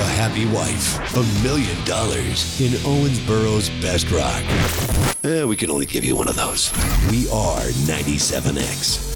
happy wife, $1 million in Owensboro's best rock. We can only give you one of those. We are 97X.